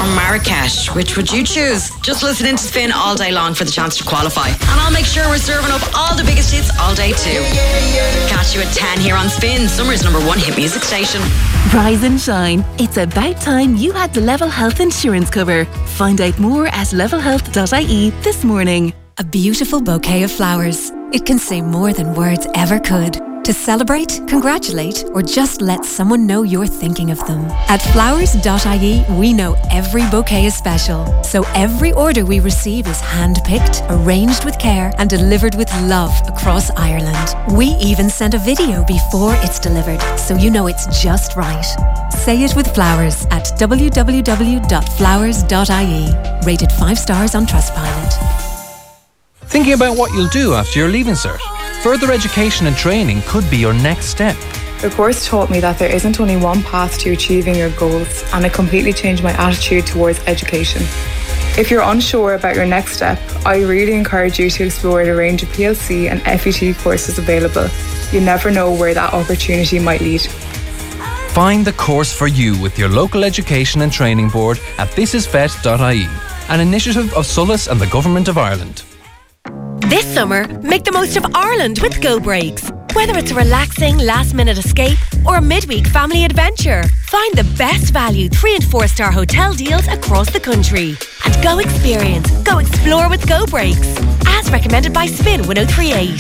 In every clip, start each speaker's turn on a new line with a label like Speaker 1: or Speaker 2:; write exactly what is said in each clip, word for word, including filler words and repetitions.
Speaker 1: or Marrakesh? Which would you choose? Just listen in to Spin all day long for the chance to qualify. And I'll make sure we're serving up all the biggest hits all day too. Catch you at ten here on Spin, Summer's number one hit music station.
Speaker 2: Rise and shine. It's about time you had the Level Health insurance cover. Find out more at level health dot I E this morning.
Speaker 3: A beautiful bouquet of flowers. It can say more than words ever could. To celebrate, congratulate, or just let someone know you're thinking of them. At flowers dot I E, we know every bouquet is special. So every order we receive is hand-picked, arranged with care, and delivered with love across Ireland. We even send a video before it's delivered, so you know it's just right. Say it with flowers at w w w dot flowers dot I E. Rated five stars on Trustpilot.
Speaker 4: Thinking about what you'll do after your Leaving Cert? Further education and training could be your next step.
Speaker 5: The course taught me that there isn't only one path to achieving your goals, and it completely changed my attitude towards education. If you're unsure about your next step, I really encourage you to explore the range of P L C and F E T courses available. You never know where that opportunity might lead.
Speaker 4: Find the course for you with your local education and training board at this is vet dot I E, an initiative of Sullace and the Government of Ireland.
Speaker 6: This summer, make the most of Ireland with Go Breaks. Whether it's a relaxing last-minute escape or a midweek family adventure, find the best value three and four star hotel deals across the country. And go experience, go explore with Go Breaks. As recommended by Spin one oh three eight.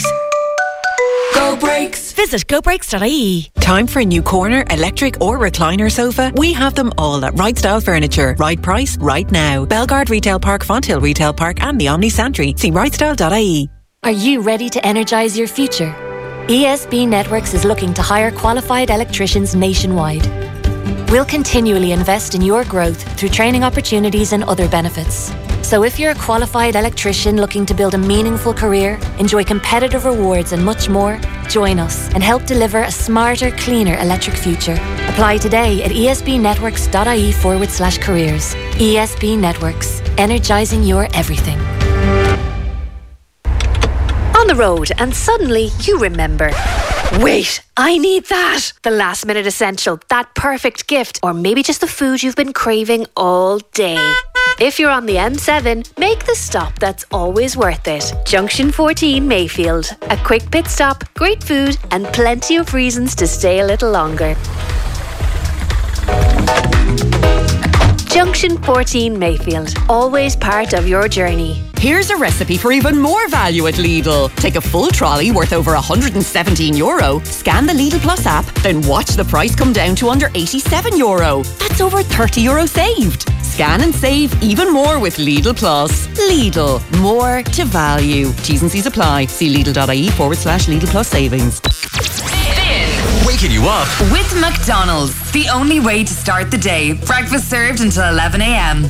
Speaker 6: Go Breaks. Visit go breaks dot I E.
Speaker 7: Time for a new corner, electric or recliner sofa? We have them all at Right Style Furniture. Right price, right now. Belgard Retail Park, Fonthill Retail Park and the Omni Santry. See right style dot I E.
Speaker 8: Are you ready to energise your future? E S B Networks is looking to hire qualified electricians nationwide. We'll continually invest in your growth through training opportunities and other benefits. So if you're a qualified electrician looking to build a meaningful career, enjoy competitive rewards and much more, join us and help deliver a smarter, cleaner electric future. Apply today at esbnetworks.ie forward slash careers. E S B Networks, energising your everything.
Speaker 9: On the road and suddenly you remember. Wait, I need that. The last minute essential, that perfect gift, or maybe just the food you've been craving all day. If you're on the M seven, make the stop that's always worth it. Junction fourteen Mayfield. A quick pit stop, great food, and plenty of reasons to stay a little longer. Junction fourteen Mayfield. Always part of your journey.
Speaker 7: Here's a recipe for even more value at Lidl. Take a full trolley worth over one hundred seventeen euro, scan the Lidl Plus app, then watch the price come down to under eighty-seven euro. That's over thirty euro saved. Scan and save even more with Lidl Plus. Lidl, more to value. T's and C's apply. See Lidl.ie forward slash Lidl Plus savings.
Speaker 10: Waking you up
Speaker 11: with McDonald's. The only way to start the day. Breakfast served until eleven a.m.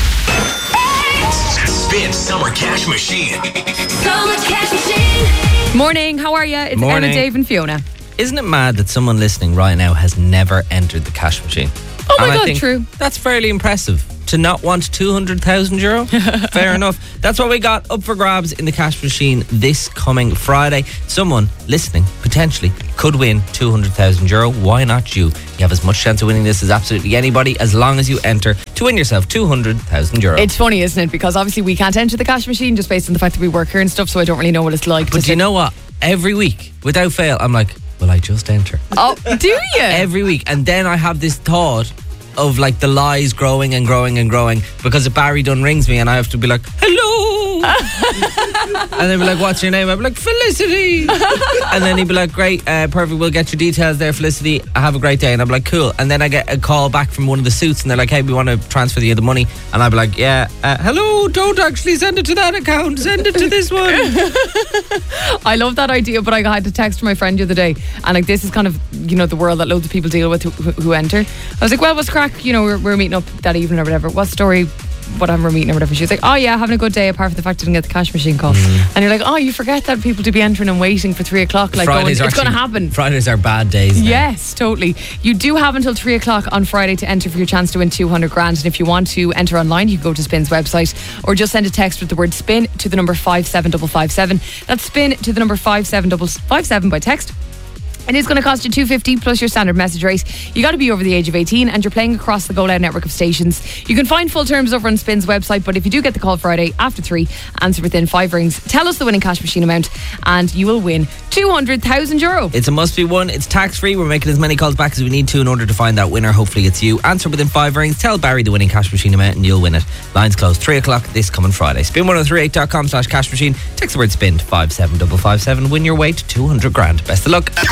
Speaker 10: Spin Summer Cash Machine.
Speaker 12: Summer Cash Machine.
Speaker 13: Morning, how are you? It's
Speaker 14: Morning.
Speaker 13: Emma, Dave and Fiona.
Speaker 14: Isn't it mad that someone listening right now has never entered the cash machine?
Speaker 13: Oh my
Speaker 14: and
Speaker 13: God,
Speaker 14: I think
Speaker 13: true.
Speaker 14: That's fairly impressive. To not want two hundred thousand euro? Fair enough. That's what we got up for grabs in the cash machine this coming Friday. Someone listening, potentially, could win two hundred thousand euro. Why not you? You have as much chance of winning this as absolutely anybody, as long as you enter to win yourself two hundred thousand euro.
Speaker 13: It's funny, isn't it? Because obviously we can't enter the cash machine just based on the fact that we work here and stuff, so I don't really know what it's like.
Speaker 14: But
Speaker 13: to
Speaker 14: do you know what? Every week, without fail, I'm like, will I just enter?
Speaker 13: Oh, do you?
Speaker 14: Every week. And then I have this thought of like the lies growing and growing and growing, because if Barry Dunn rings me and I have to be like, hello, and they'll be like, what's your name? I'll be like, Felicity. And then he'd be like, great, uh, perfect, we'll get your details there, Felicity, have a great day. And I'm like, cool. And then I get a call back from one of the suits and they're like, hey, we want to transfer you the money. And I'll be like, yeah, uh, hello, don't actually send it to that account, send it to this one.
Speaker 13: I love that idea, but I had to text my friend the other day, and like, this is kind of, you know, the world that loads of people deal with who, who enter. I was like, well, what's crack? You know, we're, we're meeting up that evening or whatever. What story? Whatever, we're meeting or whatever. She was like, oh yeah, having a good day, apart from the fact I didn't get the cash machine call. Mm. And you're like, oh, you forget that people to be entering and waiting for three o'clock. Like, going, it's going to happen.
Speaker 14: Fridays are bad days now.
Speaker 13: Yes, totally. You do have until three o'clock on Friday to enter for your chance to win two hundred grand. And if you want to enter online, you can go to Spin's website or just send a text with the word spin to the number five seven five five seven. That's spin to the number five seven five seven by text. It is going to cost you two hundred fifty plus your standard message rate. You got to be over the age of eighteen and you're playing across the Go Loud network of stations. You can find full terms over on Spin's website, but if you do get the call Friday after three, answer within five rings, tell us the winning cash machine amount and you will win two hundred thousand euro.
Speaker 14: It's a must be one. It's tax free. We're making as many calls back as we need to in order to find that winner. Hopefully it's you. Answer within five rings, tell Barry the winning cash machine amount and you'll win it. Lines closed three o'clock this coming Friday. spin one oh three eight dot com slash cash machine. Text the word spin to five seven five five seven. Win your way to two hundred grand. Best of luck.